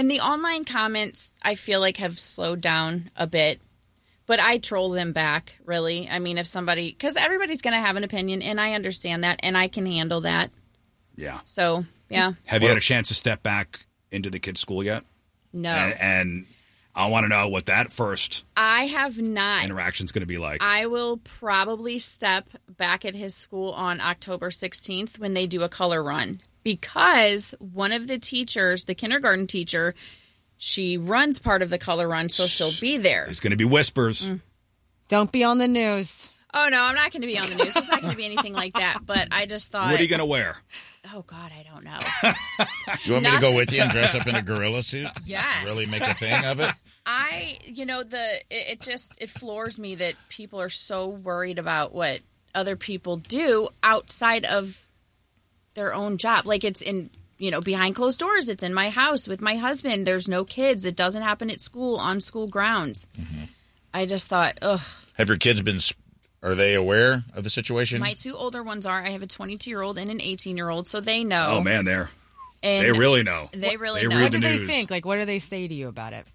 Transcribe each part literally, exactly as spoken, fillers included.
And the online comments, I feel like, have slowed down a bit. But I troll them back, really. I mean, if somebody... Because everybody's going to have an opinion, and I understand that, and I can handle that. Yeah. So, yeah. Have you had a chance to step back into the kids' school yet? No. And, and I want to know what that first I have not. interaction is going to be like. I will probably step back at his school on October sixteenth when they do a color run. Because one of the teachers, the kindergarten teacher... She runs part of the color run, so she'll be there. It's going to be whispers. Mm. Don't be on the news. Oh, no, I'm not going to be on the news. It's not going to be anything like that. But I just thought... What are you going to wear? Oh, God, I don't know. You want me to go with you and dress up in a gorilla suit? Yes. Really make a thing of it? I, you know, the it, it just, it floors me that people are so worried about what other people do outside of their own job. Like, it's in... You know, behind closed doors, it's in my house with my husband. There's no kids. It doesn't happen at school, on school grounds. Mm-hmm. I just thought, ugh. Have your kids been, are they aware of the situation? My two older ones are. I have a twenty-two-year-old and an eighteen-year-old, so they know. Oh, man, they're, and they really know. They really they know. Read What the do news. they think? Like, what do they say to you about it?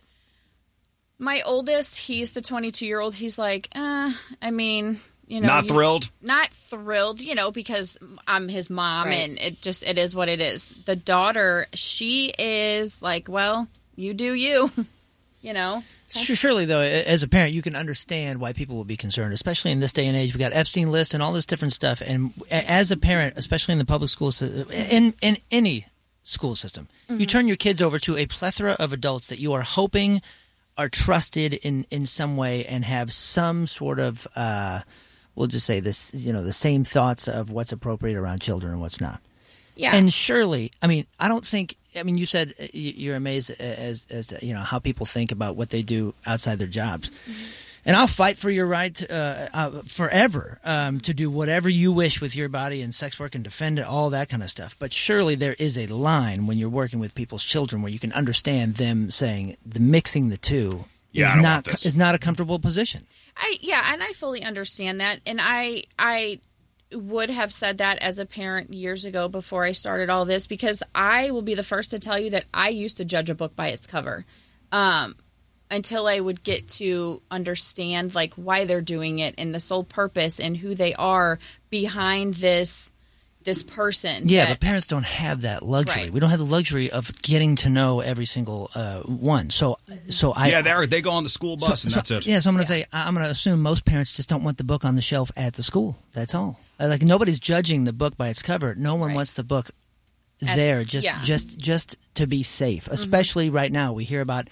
My oldest, he's the twenty-two-year-old. He's like, uh, I mean... You know, not you, thrilled? Not thrilled, you know, because I'm his mom, right. and it just, it is what it is. The daughter, she is like, well, you do you, you know. Surely, though, as a parent, you can understand why people will be concerned, especially in this day and age. We got Epstein list and all this different stuff. And yes. as a parent, especially in the public school system, in, in any school system, mm-hmm. you turn your kids over to a plethora of adults that you are hoping are trusted in, in some way and have some sort of... Uh, we'll just say this, you know, the same thoughts of what's appropriate around children and what's not. Yeah. And surely, I mean, I don't think, I mean, you said you're amazed as, as you know, how people think about what they do outside their jobs. Mm-hmm. And I'll fight for your right to, uh, uh, forever um, to do whatever you wish with your body and sex work and defend it, all that kind of stuff. But surely there is a line when you're working with people's children where you can understand them saying the mixing the two yeah, is not is not a comfortable position. I yeah, and I fully understand that, and I I would have said that as a parent years ago before I started all this, because I will be the first to tell you that I used to judge a book by its cover, um, until I would get to understand like why they're doing it and the sole purpose and who they are behind this this person. Yeah, that, but parents don't have that luxury. Right. We don't have the luxury of getting to know every single uh, one. So, so I yeah, they they go on the school bus so, and so, that's it. Yeah, so I'm going to yeah. say I'm going to assume most parents just don't want the book on the shelf at the school. That's all. Like nobody's judging the book by its cover. No one right. wants the book at, there just yeah. just just to be safe. Especially mm-hmm. right now, we hear about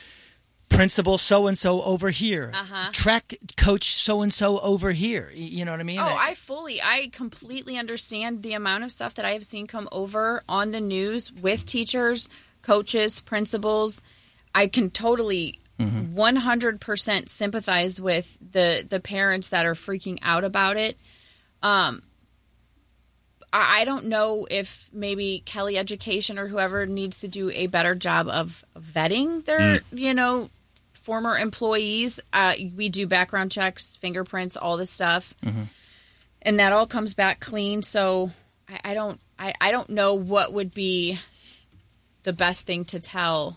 principal so-and-so over here, uh-huh. track coach so-and-so over here. You know what I mean? Oh, I fully, I completely understand the amount of stuff that I have seen come over on the news with teachers, coaches, principals. I can totally mm-hmm. one hundred percent sympathize with the, the parents that are freaking out about it. Um, I, I don't know if maybe Kelly Education or whoever needs to do a better job of vetting their, mm. you know, former employees. Uh, we do background checks, fingerprints, all this stuff, mm-hmm. and that all comes back clean. So I, I don't, I, I don't know what would be the best thing to tell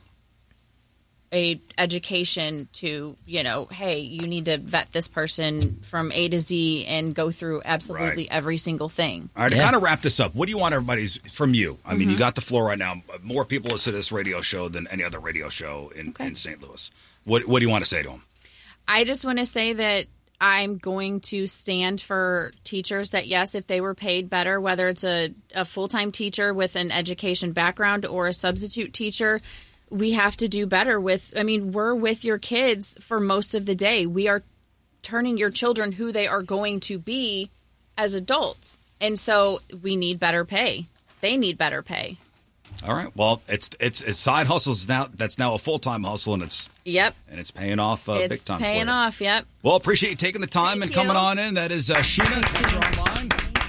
a education to, you know, hey, you need to vet this person from A to Z and go through absolutely right. every single thing. All right, yeah. to kind of wrap this up, what do you want everybody's from you? I mean, Mm-hmm. you got the floor right now. More people listen to this radio show than any other radio show in, Okay. in Saint Louis. What What do you want to say to them? I just want to say that I'm going to stand for teachers that, yes, if they were paid better, whether it's a, a full-time teacher with an education background or a substitute teacher, we have to do better with, I mean, we're with your kids for most of the day. We are turning your children who they are going to be as adults. And so we need better pay. They need better pay. All right. Well, it's it's it's side hustles now. That's now a full time hustle, and it's Yep. and it's paying off uh, It's big time. paying for you. off. Yep. Well, appreciate you taking the time Thank and you. coming on in. That is uh, Sheena. Teacher online. Thank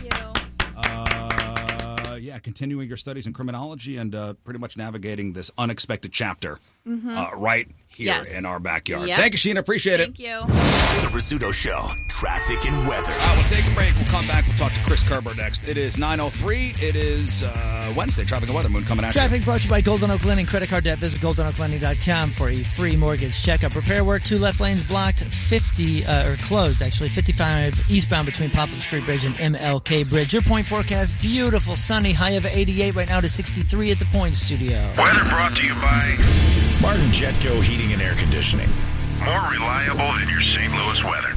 you. Uh, yeah, continuing your studies in criminology and uh, pretty much navigating this unexpected chapter Mm-hmm. uh, right here Yes. in our backyard. Yep. Thank you, Sheena. Appreciate Thank it. you. The Rizzuto Show, traffic and weather. All right, we'll take a break. We'll come back. We'll talk to Chris Kerber next. It is nine oh three. It is uh, Wednesday. Traffic and weather. Moon coming at you. Traffic brought to you by Golden Oak Lending Credit Card Debt. Visit golden oak lending dot com for a free mortgage checkup. Repair work, two left lanes blocked, fifty, uh, or closed actually, fifty-five eastbound between Poplar Street Bridge and M L K Bridge. Your point forecast, beautiful, sunny, high of eighty-eight, right now to sixty-three at the Point Studio. Weather brought to you by Martin Jetco Heating and Air Conditioning. more reliable than your Saint Louis weather.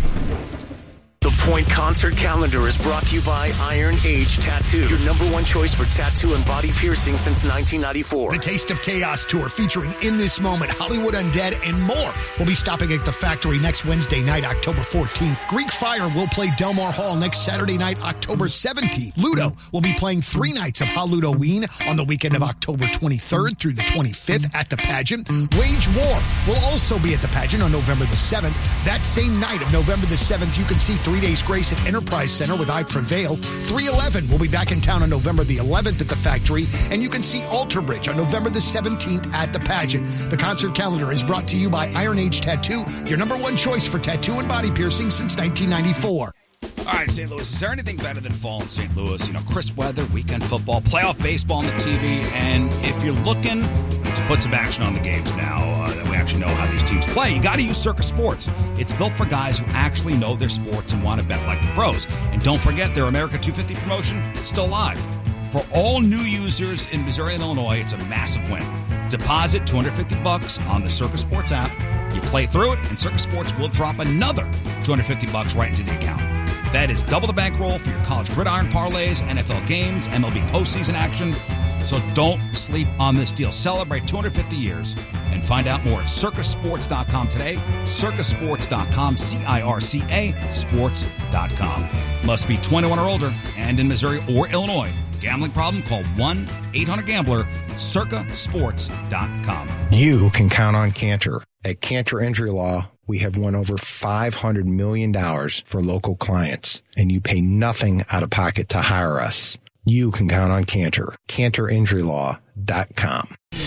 The Point Concert Calendar is brought to you by Iron Age Tattoo, your number one choice for tattoo and body piercing since nineteen ninety-four. The Taste of Chaos Tour featuring In This Moment, Hollywood Undead, and more will be stopping at the Factory next Wednesday night, October fourteenth. Greek Fire will play Delmar Hall next Saturday night, October seventeenth. Ludo will be playing three nights of Halloween on the weekend of October twenty-third through the twenty-fifth at the Pageant. Wage War will also be at the Pageant on November the seventh. That same night of November the seventh, you can see Three Days Grace at Enterprise Center with I Prevail. three eleven will be back in town on November the eleventh at the Factory, and you can see Alter Bridge on November the seventeenth at the Pageant. The concert calendar is brought to you by Iron Age Tattoo, your number one choice for tattoo and body piercing since nineteen ninety-four. All right, Saint Louis, is there anything better than fall in Saint Louis? You know, crisp weather, weekend football, playoff baseball on the T V, and if you're looking to put some action on the games now, uh, that we actually know how these teams play, you got to use Circa Sports. It's built for guys who actually know their sports and want to bet like the pros. And don't forget their America two fifty promotion, it's still live. For all new users in Missouri and Illinois, it's a massive win. Deposit two hundred fifty bucks on the Circa Sports app. You play through it, and Circa Sports will drop another two hundred fifty bucks right into the account. That is double the bankroll for your college gridiron parlays, N F L games, M L B postseason action. So don't sleep on this deal. Celebrate two hundred fifty years and find out more at circa sports dot com today. circa sports dot com, C I R C A, sports dot com. Must be twenty-one or older and in Missouri or Illinois. Gambling problem? Call one eight hundred gambler, circa sports dot com. You can count on Cantor. At Cantor Injury Law, we have won over five hundred million dollars for local clients, and you pay nothing out of pocket to hire us. You can count on Cantor. cantor injury law dot com.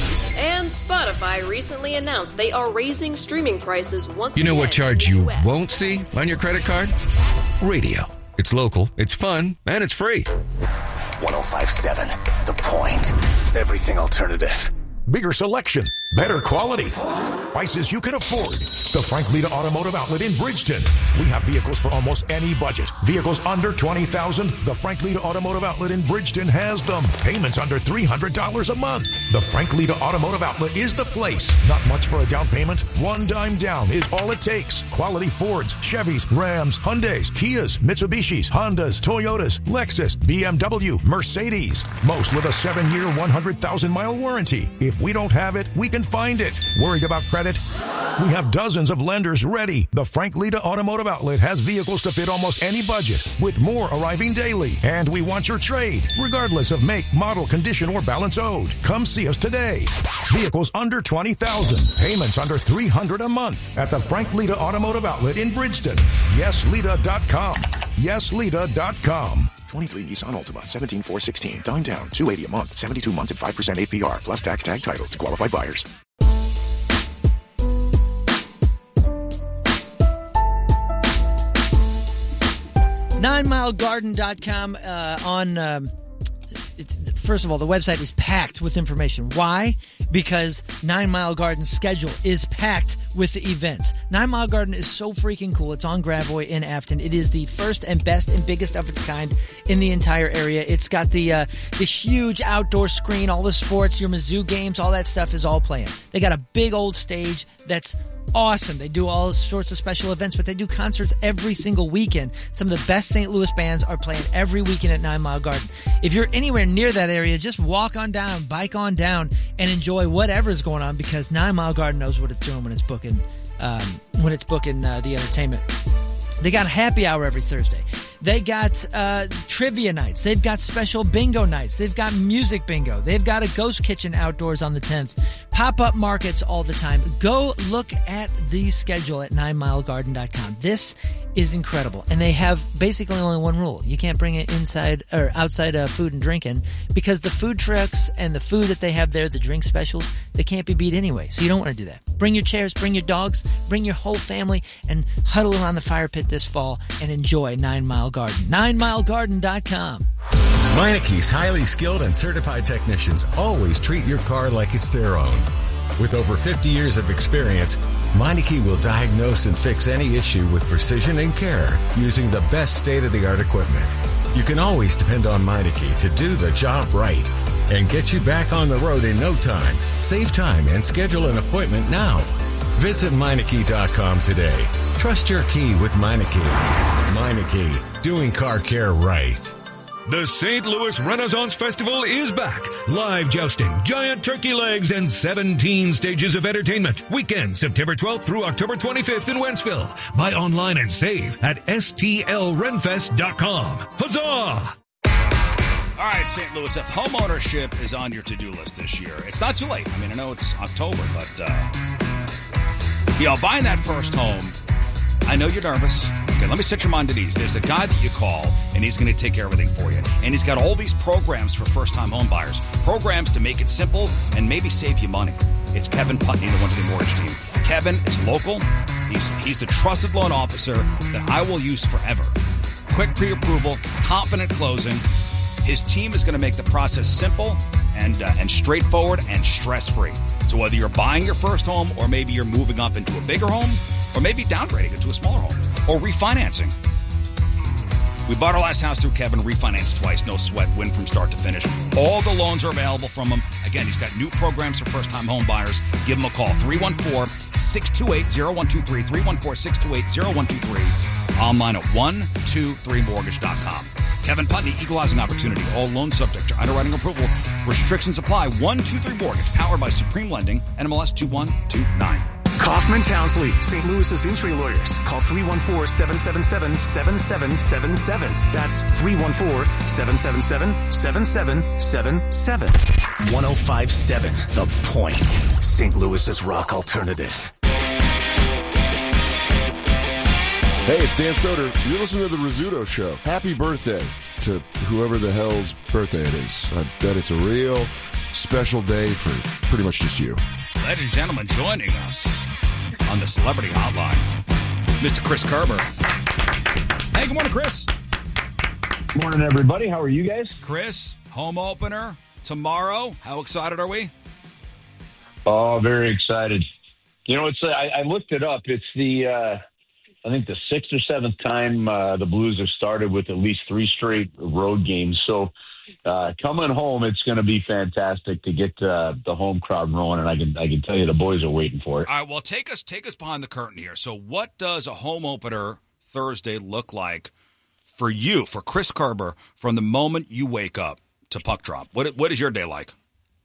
And Spotify recently announced they are raising streaming prices once You know again what charge in the you U S. won't see on your credit card? Radio. It's local, it's fun, and it's free. one oh five point seven, The Point. Everything alternative. Bigger selection, better quality, prices you can afford. The Frank Lita Automotive Outlet in Bridgeton. We have vehicles for almost any budget. Vehicles under twenty thousand dollars. The Frank Lita Automotive Outlet in Bridgeton has them. Payments under three hundred dollars a month. The Frank Lita Automotive Outlet is the place. Not much for a down payment. One dime down is all it takes. Quality Fords, Chevys, Rams, Hyundais, Kias, Mitsubishis, Hondas, Toyotas, Lexus, B M W, Mercedes. Most with a seven-year, one hundred thousand mile warranty. If we don't have it, we can find it. Worried about credit? We have dozens of lenders ready. The Frank Lita Automotive Outlet has vehicles to fit almost any budget, with more arriving daily. And we want your trade, regardless of make, model, condition, or balance owed. Come see us today. Vehicles under twenty thousand dollars. Payments under three hundred dollars a month at the Frank Lita Automotive Outlet in Bridgeton. yes lita dot com. yes lita dot com. twenty-three Nissan Altima, seventeen four sixteen. Dime down, two hundred eighty a month, seventy-two months at five percent A P R, plus tax tag title to qualified buyers. nine mile garden dot com uh, on... Um, it's, first of all, the website is packed with information. Why? Because Nine Mile Garden's schedule is packed with events. Nine Mile Garden is so freaking cool. It's on Gravois in Afton. It is the first and best and biggest of its kind in the entire area. It's got the uh, the huge outdoor screen, all the sports, your Mizzou games, all that stuff is all playing. They got a big old stage that's awesome. They do all sorts of special events, but they do concerts every single weekend. Some of the best Saint Louis bands are playing every weekend at Nine Mile Garden. If you're anywhere near that area, just walk on down, bike on down, and enjoy whatever's going on, because Nine Mile Garden knows what it's doing when it's booking, um, when it's booking uh, the entertainment. They got happy hour every Thursday. They got uh, trivia nights. They've got special bingo nights. They've got music bingo. They've got a ghost kitchen outdoors on the tenth. Pop-up markets all the time. Go look at the schedule at nine mile garden dot com. This is incredible. And they have basically only one rule. You can't bring it inside or outside uh, food and drinking because the food trucks and the food that they have there, the drink specials, they can't be beat anyway. So you don't want to do that. Bring your chairs, bring your dogs, bring your whole family, and huddle around the fire pit this fall and enjoy Nine Mile Garden. nine mile garden dot com. Meineke's highly skilled and certified technicians always treat your car like it's their own. With over fifty years of experience, Meineke will diagnose and fix any issue with precision and care using the best state-of-the-art equipment. You can always depend on Meineke to do the job right and get you back on the road in no time. Save time and schedule an appointment now. Visit Meineke dot com today. Trust your key with Meineke. Meineke, doing car care right. The Saint Louis Renaissance Festival is back. Live jousting, giant turkey legs, and seventeen stages of entertainment. Weekend, September twelfth through October twenty-fifth in Wentzville. Buy online and save at S T L renfest dot com. Huzzah! All right, Saint Louis, if homeownership is on your to-do list this year, it's not too late. I mean, I know it's October, but, uh, you know, buying that first home, I know you're nervous. Okay, let me set your mind at ease. There's a guy that you call, and he's going to take care of everything for you. And he's got all these programs for first-time home buyers. Programs to make it simple and maybe save you money. It's Kevin Putney, the one to the mortgage team. Kevin is local. He's, he's the trusted loan officer that I will use forever. Quick pre-approval, confident closing. His team is going to make the process simple and uh, and straightforward and stress-free. So whether you're buying your first home or maybe you're moving up into a bigger home or maybe downgrading into a smaller home or refinancing. We bought our last house through Kevin, refinanced twice, no sweat, win from start to finish. All the loans are available from him. Again, he's got new programs for first-time home buyers. Give him a call, three one four, six two eight, zero one two three, three one four, six two eight, zero one two three. Online at one two three mortgage dot com. Kevin Putney, equalizing opportunity. All loans subject to underwriting approval. Restrictions apply. one two three Mortgage, powered by Supreme Lending, N M L S two one two nine. Kaufman Townsley, Saint Louis's injury lawyers. Call three one four, seven seven seven, seven seven seven seven. That's three one four, seven seven seven, seven seven seven seven. one oh five point seven The Point. Saint Louis's rock alternative. Hey, it's Dan Soder. You're listening to The Rizzuto Show. Happy birthday to whoever the hell's birthday it is. I bet it's a real special day for pretty much just you. Ladies and gentlemen, joining us on the Celebrity Hotline, Mister Chris Kerber. Hey, good morning, Chris. Good morning, everybody. How are you guys? Chris, home opener tomorrow. How excited are we? Oh, very excited. You know, it's uh, I, I looked it up. It's the... Uh, I think the sixth or seventh time uh, the Blues have started with at least three straight road games. So uh, coming home, it's going to be fantastic to get uh, the home crowd rolling, and I can I can tell you the boys are waiting for it. All right, well, take us take us behind the curtain here. So what does a home opener Thursday look like for you, for Chris Kerber, from the moment you wake up to puck drop? What what is your day like?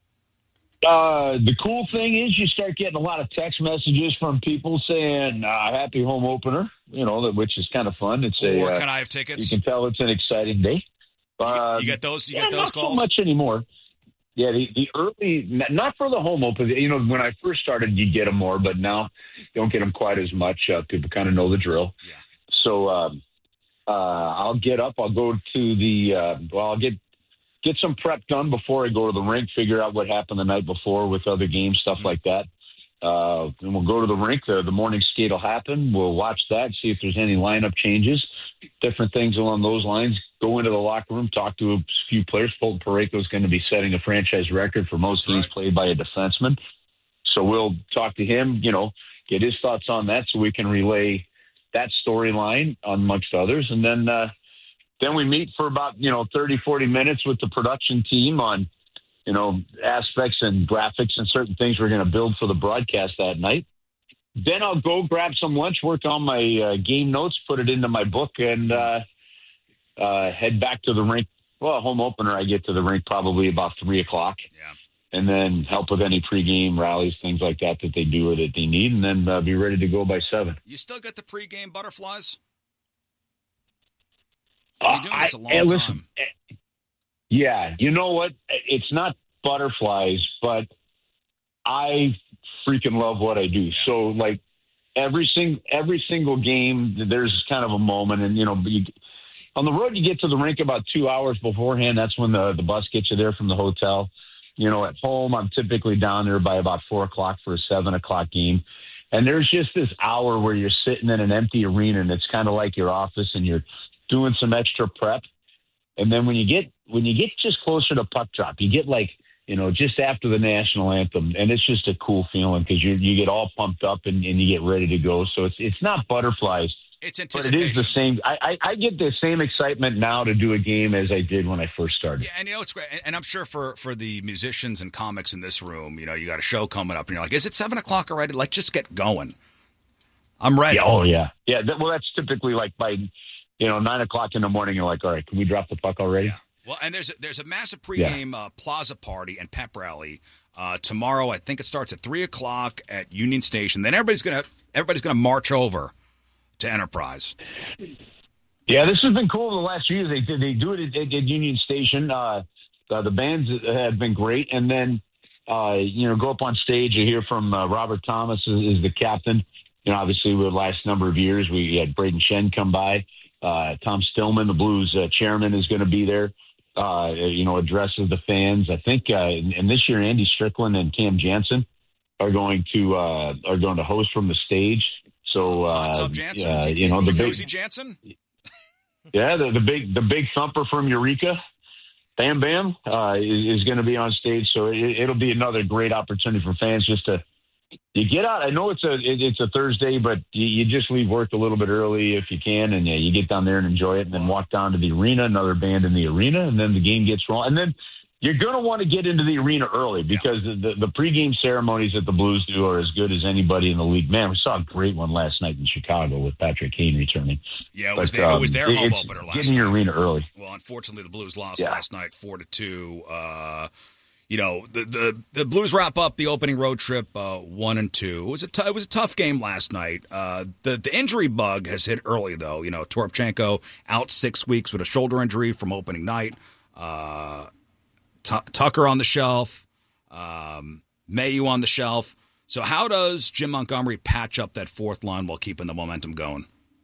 Uh, the cool thing is you start getting a lot of text messages from people saying, uh, happy home opener, you know, which is kind of fun. It's a, or uh, can I have tickets? You can tell it's an exciting day. Uh, you get those, you yeah, get those not calls? so much anymore. Yeah, the, the early, not for the home open. You know, when I first started, you get them more, but now you don't get them quite as much. Uh, people kind of know the drill. Yeah. So um, uh, I'll get up. I'll go to the, uh, well, I'll get, get some prep done before I go to the rink, figure out what happened the night before with other games, stuff like that. Uh, and we'll go to the rink. Uh, the morning skate will happen. We'll watch that, see if there's any lineup changes, different things along those lines. Go into the locker room, talk to a few players. Fulton Parayko is going to be setting a franchise record for most games played by a defenseman. So we'll talk to him, you know, get his thoughts on that so we can relay that storyline amongst others. And then, uh, Then we meet for about, you know, thirty, forty minutes with the production team on, you know, aspects and graphics and certain things we're going to build for the broadcast that night. Then I'll go grab some lunch, work on my uh, game notes, put it into my book, and uh, uh, head back to the rink. Well, home opener, I get to the rink probably about three o'clock. Yeah. And then help with any pregame rallies, things like that that they do or that they need, and then uh, be ready to go by seven. You still get the pregame butterflies? Uh, You're doing this a long I, listen, time. Yeah, you know what? It's not butterflies, but I freaking love what I do. So, like, every sing every single game, there's kind of a moment, and you know, you, on the road, you get to the rink about two hours beforehand. That's when the the bus gets you there from the hotel. You know, at home, I'm typically down there by about four o'clock for a seven o'clock game. And there's just this hour where you're sitting in an empty arena, and it's kind of like your office, and you're doing some extra prep. And then when you get when you get just closer to puck drop, you get like, you know, just after the national anthem, and it's just a cool feeling because you you get all pumped up and, and you get ready to go. So it's it's not butterflies. It's anticipation. But it is the same. I, I, I get the same excitement now to do a game as I did when I first started. Yeah, and you know it's great. And I'm sure for, for the musicians and comics in this room, you know, you got a show coming up, and you're like, "Is it seven o'clock already? Let's just get going." I'm ready. Yeah, oh yeah, yeah. That, well, that's typically like by, you know, nine o'clock in the morning. You're like, "All right, can we drop the puck already?" Yeah. Well, and there's a, there's a massive pregame yeah. uh, plaza party and pep rally uh, tomorrow. I think it starts at three o'clock at Union Station. Then everybody's gonna everybody's gonna march over to Enterprise. Yeah, this has been cool the last few years. They they do it at, at Union Station. Uh, uh, the bands have been great, and then uh, you know, go up on stage. You hear from uh, Robert Thomas is, is the captain. You know, obviously, the last number of years we had Braden Shen come by. Uh, Tom Stillman, the Blues uh, chairman, is going to be there. Uh, you know, addresses the fans. I think, uh, and, and this year Andy Strickland and Cam Jansen are going to uh, are going to host from the stage. So, uh, Hot Tub Jansen, uh, you know, the big, Cozy Jansen. Yeah, the, the big, the big thumper from Eureka, Bam Bam, uh, is, is going to be on stage. So it, it'll be another great opportunity for fans just to you get out. I know it's a it, it's a Thursday, but you, you just leave work a little bit early if you can, and yeah, you get down there and enjoy it, and then walk down to the arena, another band in the arena, and then the game gets rolling, and then. You're going to want to get into the arena early because yeah. the, the pregame ceremonies that the Blues do are as good as anybody in the league. Man, we saw a great one last night in Chicago with Patrick Kane returning. Yeah, it was, but, their, um, it was their home opener last night. Get in your arena early. Well, unfortunately, the Blues lost yeah. last night four to two. Uh, you know, the, the the Blues wrap up the opening road trip uh, one and two. It was a t- it was a tough game last night. Uh, the the injury bug has hit early though. You know, Toropchenko out six weeks with a shoulder injury from opening night. Uh, T- Tucker on the shelf, um, Mayu on the shelf. So how does Jim Montgomery patch up that fourth line while keeping the momentum going?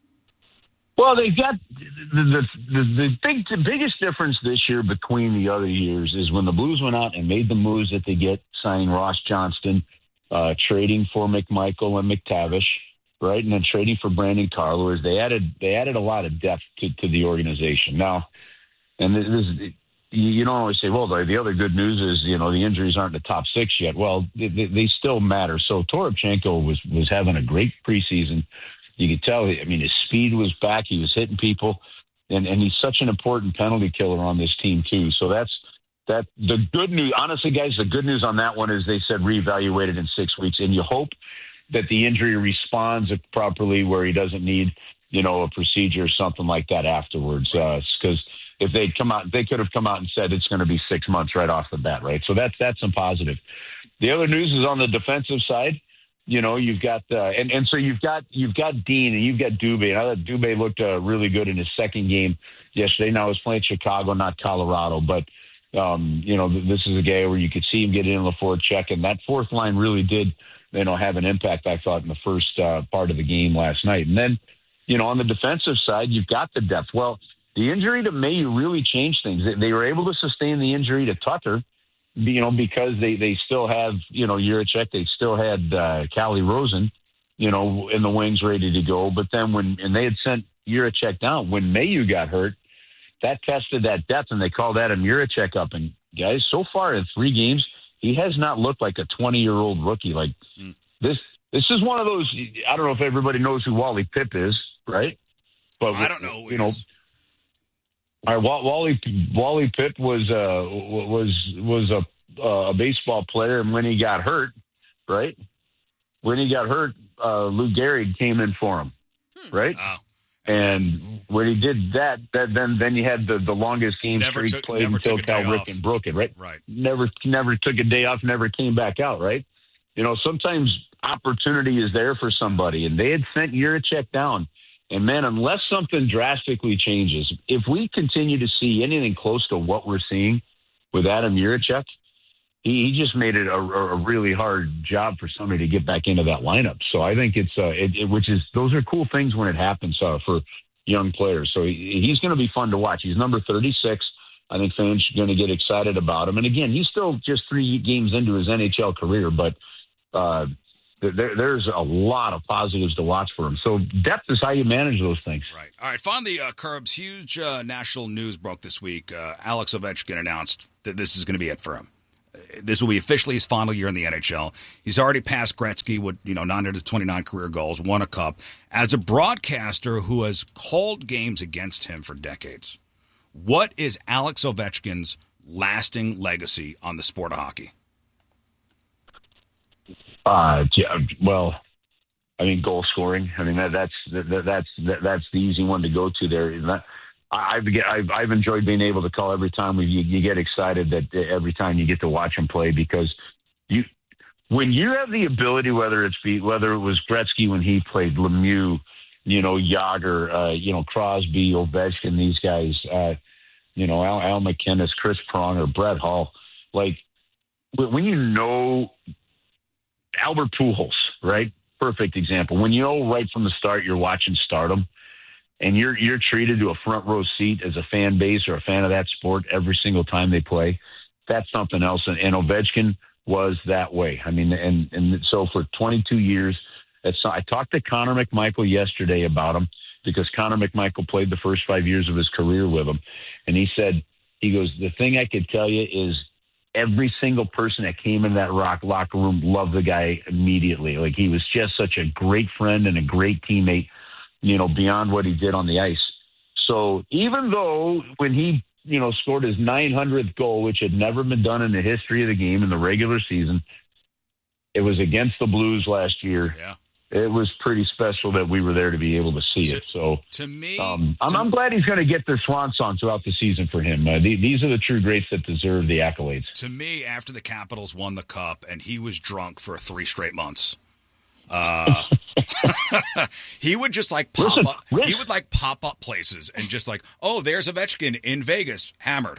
Well, they've got the the, the, the big the biggest difference this year between the other years is when the Blues went out and made the moves that they get, signing Ross Johnston, uh, trading for McMichael and McTavish, right, and then trading for Brandon Carlo. Is they added they added a lot of depth to, to the organization now, and this. this You don't always say, well, the other good news is, you know, the injuries aren't in the top six yet. Well, they, they still matter. So Toropchenko was, was having a great preseason. You could tell, I mean, his speed was back. He was hitting people. And, and he's such an important penalty killer on this team, too. So that's that. The good news, honestly, guys, the good news on that one is they said reevaluated in six weeks. And you hope that the injury responds properly where he doesn't need, you know, a procedure or something like that afterwards. Because uh, if they'd come out, they could have come out and said it's going to be six months right off the bat, right? So that's that's some positive. The other news is on the defensive side. You know, you've got uh, and and so you've got you've got Dean and you've got Dubé. And I thought Dubé looked uh, really good in his second game yesterday. Now, I was playing Chicago, not Colorado, but um, you know, this is a guy where you could see him get in the forecheck, and that fourth line really did, you know, have an impact. I thought in the first uh, part of the game last night, and then you know, on the defensive side, you've got the depth. Well. The injury to Mayu really changed things. They were able to sustain the injury to Tucker, you know, because they, they still have, you know, Juracek. They still had uh, Calle Rosen, you know, in the wings ready to go. But then when, and they had sent Juracek down. When Mayu got hurt, that tested that depth, and they called Adam Juracek up. And, guys, so far in three games, he has not looked like a twenty-year-old rookie. Like, mm. this This is one of those, I don't know if everybody knows who Wally Pipp is, right? But I don't know who you know. Is. All right, Wally Wally Pipp was uh, was was a a baseball player, and when he got hurt, right? When he got hurt, uh, Lou Gehrig came in for him, right? Oh. And when he did that, that then then you had the, the longest game never streak took, played until Cal Ripken broke it, right? Right. Never never took a day off, never came back out, right? You know, sometimes opportunity is there for somebody, and they had sent Juracek down. And, man, unless something drastically changes, if we continue to see anything close to what we're seeing with Adam Juracek, he, he just made it a, a really hard job for somebody to get back into that lineup. So I think it's uh, it, it, which is those are cool things when it happens uh, for young players. So he, he's going to be fun to watch. He's number thirty-six. I think fans are going to get excited about him. And again, he's still just three games into his N H L career, but uh, there, there's a lot of positives to watch for him. So depth is how you manage those things. Right. All right. Finally, uh, Curbs, huge uh, national news broke this week. Uh, Alex Ovechkin announced that this is going to be it for him. This will be officially his final year in the N H L. He's already passed Gretzky with, you know, nine hundred twenty-nine career goals, won a cup. As a broadcaster who has called games against him for decades, what is Alex Ovechkin's lasting legacy on the sport of hockey? Uh, yeah, well, I mean, goal scoring. I mean, that, that's that, that's that, that's the easy one to go to there. That, I've, I've I've enjoyed being able to call every time we, you, you get excited that every time you get to watch him play, because you when you have the ability, whether it's whether it was Gretzky when he played, Lemieux, you know, Yager, uh, you know, Crosby, Ovechkin, these guys, uh, you know, Al, Al McInnes, Chris Pronger, Brett Hull, like when you know Albert Pujols, right? Perfect example. When you know right from the start you're watching stardom, and you're you're treated to a front row seat as a fan base or a fan of that sport every single time they play, that's something else. And, and Ovechkin was that way. I mean, and and so for twenty-two years, it's, I talked to Connor McMichael yesterday about him, because Connor McMichael played the first five years of his career with him, and he said, he goes, the thing I could tell you is every single person that came in that rock locker room loved the guy immediately. Like, he was just such a great friend and a great teammate, you know, beyond what he did on the ice. So even though when he, you know, scored his nine hundredth goal, which had never been done in the history of the game in the regular season, it was against the Blues last year. Yeah. It was pretty special that we were there to be able to see to, it. So to me, um, I'm, to, I'm glad he's going to get the swan song throughout the season for him. Uh, the, these are the true greats that deserve the accolades. To me, after the Capitals won the cup and he was drunk for three straight months, uh, he would just like pop Listen, up. Rick. He would like pop up places and just like, oh, there's Ovechkin in Vegas, hammered.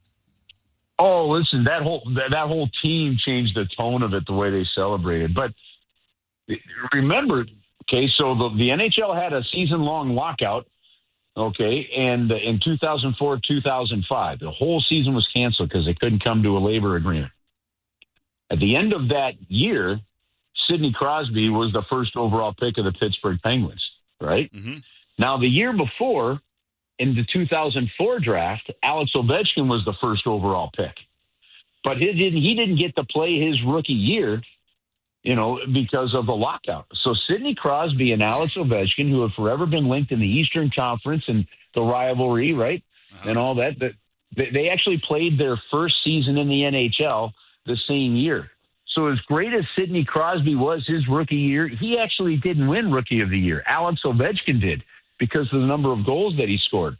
Oh, listen, that whole that, that whole team changed the tone of it, the way they celebrated. But remember, okay, so the, the N H L had a season-long lockout, okay, and in two thousand four, two thousand five, the whole season was canceled because they couldn't come to a labor agreement. At the end of that year, Sidney Crosby was the first overall pick of the Pittsburgh Penguins, right? Mm-hmm. Now, the year before, in the two thousand four draft, Alex Ovechkin was the first overall pick. But he didn't, he didn't get to play his rookie year, you know, because of the lockout. So Sidney Crosby and Alex Ovechkin, who have forever been linked in the Eastern Conference and the rivalry, right, uh-huh. and all that, that, they actually played their first season in the N H L the same year. So as great as Sidney Crosby was his rookie year, he actually didn't win Rookie of the Year. Alex Ovechkin did, because of the number of goals that he scored.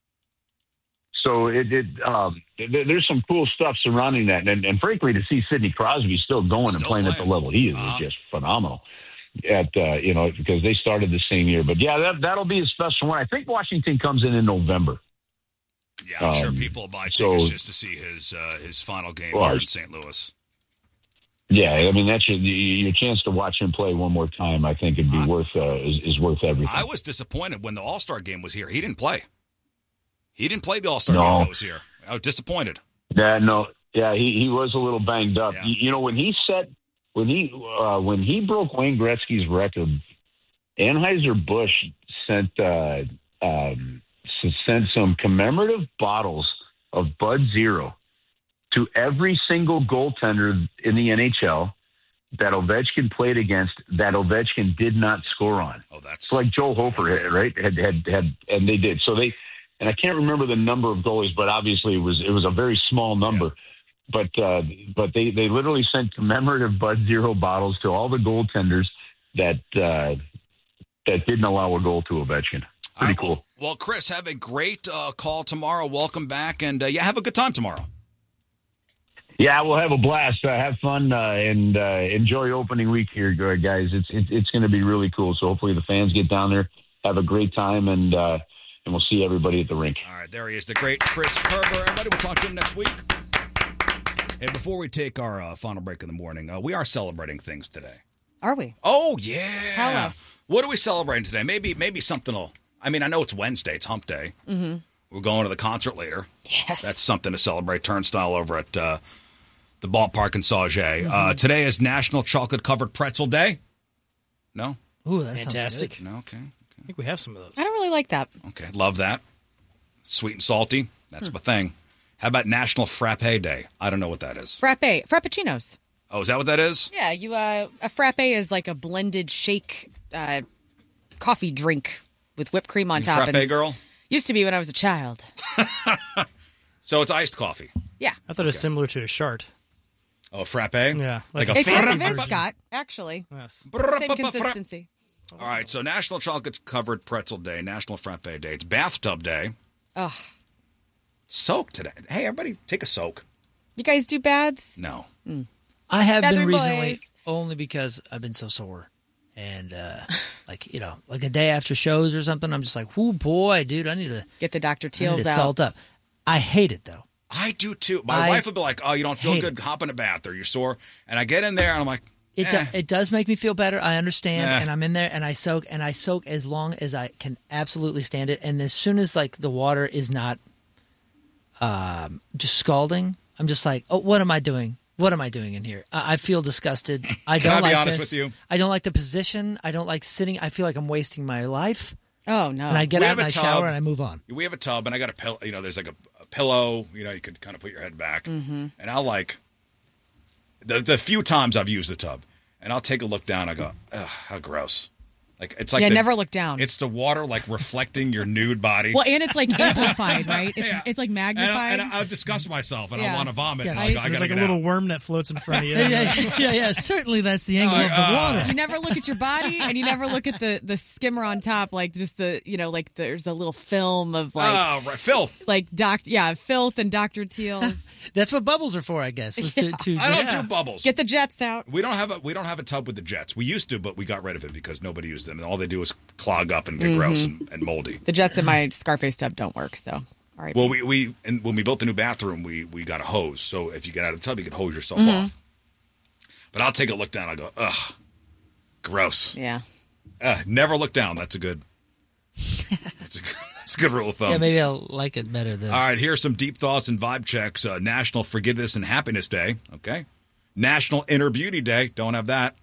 So it, it um, there's some cool stuff surrounding that. And, and frankly, to see Sidney Crosby still going still and playing, playing at the level he is uh-huh. is just phenomenal. At uh, you know, because they started the same year. But yeah, that that'll be a special one. I think Washington comes in in November. Yeah, I'm um, sure people will buy tickets so, just to see his uh, his final game well, here in Saint Louis. Yeah, I mean, that's your, your chance to watch him play one more time. I think it'd be I, worth uh, is, is worth everything. I was disappointed when the All-Star game was here. He didn't play. He didn't play the All-Star no. game that was here. I was disappointed. Yeah, no, yeah, he, he was a little banged up. Yeah. You, you know, when he set when he uh, when he broke Wayne Gretzky's record, Anheuser-Busch sent uh, um, sent some commemorative bottles of Bud Zero to every single goaltender in the N H L that Ovechkin played against that Ovechkin did not score on. Oh, that's it's like Joe Hofer, right? Had, had, had, and they did. So they, and I can't remember the number of goalies, but obviously it was, it was a very small number, yeah. but, uh, but they, they literally sent commemorative Bud Zero bottles to all the goaltenders that, uh, that didn't allow a goal to Ovechkin. Pretty right, cool. Well, well, Chris, have a great uh, call tomorrow. Welcome back. And uh, yeah, have a good time tomorrow. Yeah, we'll have a blast. Uh, have fun uh, and uh, enjoy opening week here, guys. It's it's, it's going to be really cool. So hopefully the fans get down there, have a great time, and uh, and we'll see everybody at the rink. All right, there he is, the great Chris Kerber. Everybody, we'll talk to him next week. Hey, before we take our uh, final break in the morning, uh, we are celebrating things today. Are we? Oh, yeah. Tell us. What are we celebrating today? Maybe maybe something will... I mean, I know it's Wednesday. It's hump day. Mm-hmm. We're going to the concert later. Yes. That's something to celebrate. Turnstile over at uh, the ballpark in Sauget. Mm-hmm. Uh, today is National Chocolate-Covered Pretzel Day. No? Ooh, that Fantastic. sounds good. No, okay. I think we have some of those. I don't really like that. Okay, love that. Sweet and salty. That's Hmm. my thing. How about National Frappe Day? I don't know what that is. Frappe. Frappuccinos. Oh, is that what that is? Yeah, you. Uh, a frappe is like a blended shake uh, coffee drink with whipped cream on You top. frappe and girl? Used to be when I was a child. So it's iced coffee. Yeah. I thought it was similar to a shart. Oh, a frappe? Yeah. Like, a It kind frappe. of is, Scott, actually. Yes. Same consistency. All right, so National Chocolate-Covered Pretzel Day, National Frappe Day. It's Bathtub Day. Ugh. Soak today. Hey, everybody, take a soak. You guys do baths? No. Mm. I have been Bathroom recently boys. only because I've been so sore. And, uh, like, you know, like a day after shows or something, I'm just like, oh, boy, dude, I need to get the Doctor I need Teals to out. salt up. I hate it, though. I do, too. My I wife would be like, oh, you don't feel hate good? Hop in a bath or you're sore. And I get in there and I'm like, It eh. do, it does make me feel better. I understand, Nah. and I'm in there, and I soak, and I soak as long as I can absolutely stand it. And as soon as like the water is not um, just scalding, I'm just like, oh, what am I doing? What am I doing in here? I, I feel disgusted. I Can don't I be like honest this. with you? I don't like the position. I don't like sitting. I feel like I'm wasting my life. Oh no! And I get We out have and a I tub. shower and I move on. We have a tub, and I got a pillow. You know, there's like a, a pillow. You know, you could kind of put your head back. Mm-hmm. And I'll like the the few times I've used the tub, and I'll take a look down. I go, ugh, how gross. Like it's like Yeah, the- never look down. It's the water like reflecting your nude body. Well, and it's like amplified, right? It's it's like and, magnified. I, and I disgust myself, and I Yeah. want to vomit. Yes. And I, go, I There's gotta like a get little out. worm that floats in front of you. yeah, yeah, yeah, yeah. Certainly, that's the angle Oh, of the uh, water. You never look at your body, and you never look at the the skimmer on top, like just the you know, like there's a little film of like Oh, right. Filth. like doc, yeah, filth and Doctor Teals. That's what bubbles are for, I guess. Was to, to I don't just- do bubbles. Get the jets out. We don't have a we don't have a tub with the jets. We used to, but we got rid of it because nobody used them, and all they do is clog up and get Mhm. gross and, and moldy. The jets in my Scarface tub don't work. So, all right. Well, we we and when we built the new bathroom, we we got a hose. So if you get out of the tub, you can hose yourself Mhm. off. But I'll take a look down. I go, ugh, gross. Yeah. Uh, never look down. That's a good. That's a good, that's a good rule of thumb. Yeah, maybe I'll like it better than. All right, here's some deep thoughts and vibe checks. Uh, National Forgiveness and Happiness Day. Okay. National Inner Beauty Day. Don't have that.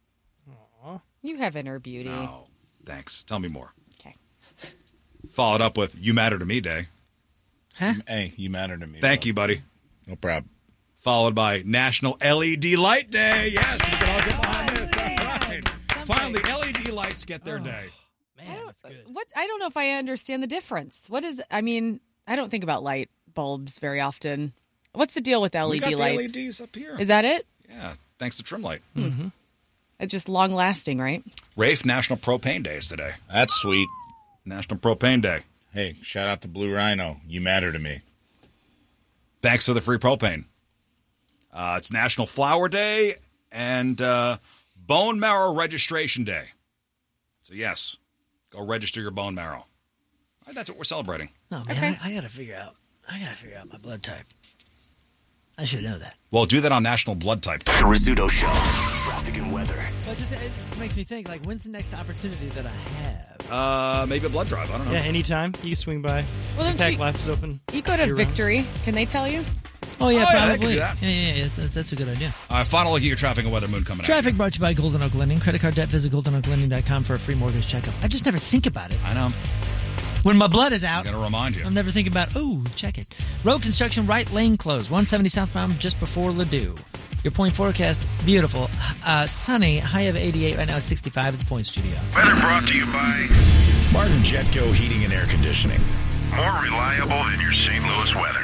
You have inner beauty. No. Thanks. Tell me more. Okay. Followed up with You Matter to Me Day. Huh? Hey, you matter to me. Thank bro. you, buddy. No problem. Followed by National L E D Light Day. Yes, we can all get behind this. All right. Finally, L E D lights get their day. Man, that's good. What I don't know if I understand the difference. What is? I mean, I don't think about light bulbs very often. What's the deal with L E D we got lights? the L E Ds up here. Is that it? Yeah, thanks to Trim Light. Mm-hmm. It's just long lasting, right? Rafe, National Propane Day is today. That's sweet. National Propane Day. Hey, shout out to Blue Rhino. You matter to me. Thanks for the free propane. Uh, it's National Flower Day and uh, Bone Marrow Registration Day. So, yes, go register your bone marrow. All right, that's what we're celebrating. Oh man, Okay. I, I gotta figure out. I gotta figure out my blood type. I should know that. Well, do that on National Blood Type Day. The Rizzuto Show. Traffic and weather. But it just, it just makes me think. Like, when's the next opportunity that I have? Uh, maybe a blood drive. I don't know. Yeah, anytime. You can swing by. Well, don't Impact you- Life is open. You go to year-round. Victory. Can they tell you? Oh yeah, Oh, yeah, they can probably. do that. Yeah, yeah, yeah. That's, that's a good idea. All right, final look at your traffic and weather moon coming out. Traffic brought to you by Golden Oak Lending. Credit card debt, visit golden oak lending dot com for a free mortgage checkup. I just never think about it. I know. When my blood is I'm out, going to remind you. I'm never thinking about, oh, check it. Road construction, right lane closed. one seventy southbound just before Ladue. Your point forecast, beautiful. Uh, sunny, high of eighty-eight. Right now it's sixty-five at the Point Studio. Weather brought to you by Martin Jetco Heating and Air Conditioning. more reliable than your Saint Louis weather.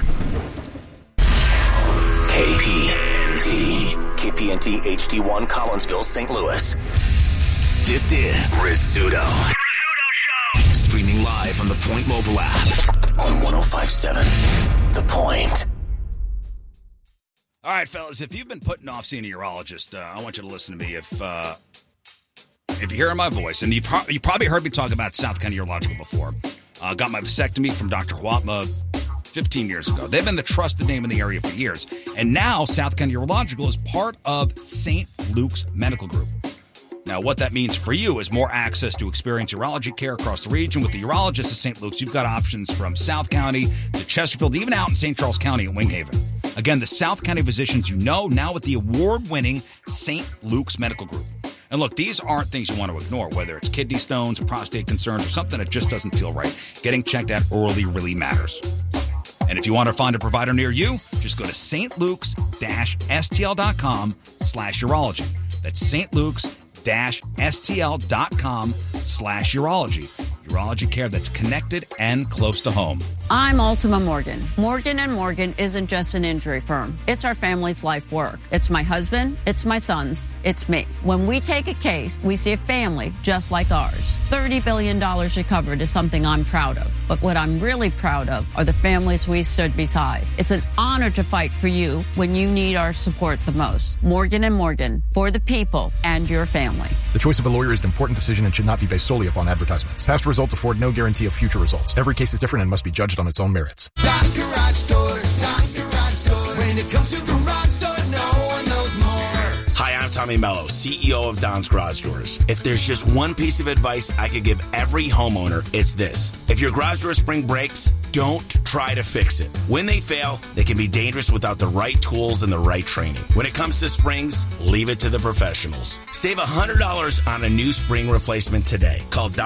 K P N T. K P N T H D one Collinsville, Saint Louis. This is Rizzuto. Streaming live on the Point mobile app on one oh five point seven The Point. All right, fellas, if you've been putting off seeing a urologist, uh, I want you to listen to me. If uh, if you're hearing my voice, and you've heard, you probably heard me talk about South County Urological before. Uh, got my vasectomy from Doctor Huatma fifteen years ago. They've been the trusted name in the area for years. And now South County Urological is part of Saint Luke's Medical Group. Now, what that means for you is more access to experienced urology care across the region. With the urologists at Saint Luke's, you've got options from South County to Chesterfield, even out in Saint Charles County at Winghaven. Again, the South County physicians you know, now with the award-winning Saint Luke's Medical Group. And look, these aren't things you want to ignore, whether it's kidney stones, prostate concerns, or something that just doesn't feel right. Getting checked out early really matters. And if you want to find a provider near you, just go to stlukes-stl.com slash urology. That's stlukes-stl.com slash urology. Urology care that's connected and close to home. I'm Ultima Morgan. Morgan and Morgan isn't just an injury firm. It's our family's life work. It's my husband, it's my sons, it's me. When we take a case, we see a family just like ours. thirty billion dollars recovered is something I'm proud of. But what I'm really proud of are the families we stood beside. It's an honor to fight for you when you need our support the most. Morgan and Morgan, for the people and your family. The choice of a lawyer is an important decision and should not be based solely upon advertisements. Past results afford no guarantee of future results. Every case is different and must be judged on its own merits. Don's Garage Doors, Don's Garage Doors. When it comes to garage doors, no one knows more. Hi, I'm Tommy Mello, C E O of Don's Garage Doors. If there's just one piece of advice I could give every homeowner, it's this. If your garage door spring breaks, don't try to fix it. When they fail, they can be dangerous without the right tools and the right training. When it comes to springs, leave it to the professionals. Save one hundred dollars on a new spring replacement today. Call